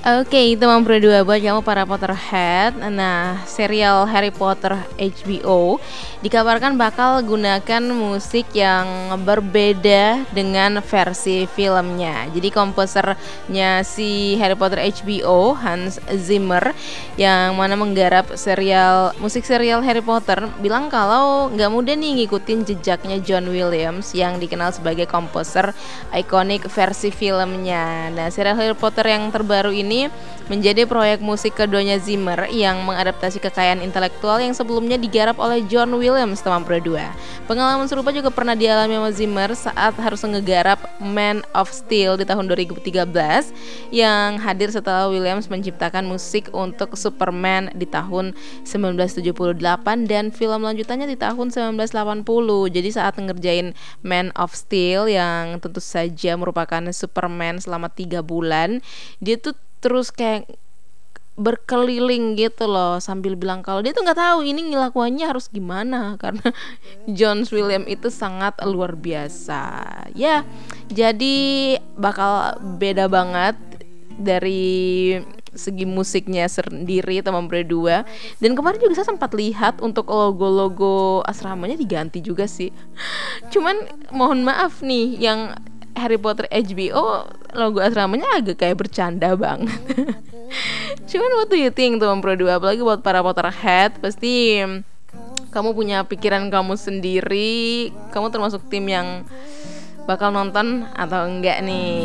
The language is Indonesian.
Oke, itu Mam Pro 2 buat kamu para Potterhead. Nah, serial Harry Potter HBO dikabarkan bakal gunakan musik yang berbeda dengan versi filmnya. Jadi komposernya si Harry Potter HBO, Hans Zimmer, yang mana menggarap musik serial Harry Potter, bilang kalau nggak mudah nih ngikutin jejaknya John Williams yang dikenal sebagai komposer ikonik versi filmnya. Nah, serial Harry Potter yang terbaru ini menjadi proyek musik keduanya Zimmer yang mengadaptasi kekayaan intelektual yang sebelumnya digarap oleh John Williams teman Pro 2. Pengalaman serupa juga pernah dialami sama Zimmer saat harus ngegarap Man of Steel di tahun 2013 yang hadir setelah Williams menciptakan musik untuk Superman di tahun 1978 dan film lanjutannya di tahun 1980. Jadi saat ngerjain Man of Steel yang tentu saja merupakan Superman selama 3 bulan, dia tuh terus kayak berkeliling gitu loh sambil bilang kalau dia tuh nggak tahu ini ngelakuannya harus gimana karena John Williams itu sangat luar biasa ya. Jadi bakal beda banget dari segi musiknya sendiri teman berdua. Dan kemarin juga saya sempat lihat untuk logo-logo asramanya diganti juga sih. Cuman mohon maaf nih, yang Harry Potter HBO logo asramanya agak kayak bercanda banget. Cuman what do you think teman Pro 2? Apalagi buat para Potterhead, pasti kamu punya pikiran kamu sendiri. Kamu termasuk tim yang bakal nonton atau enggak nih?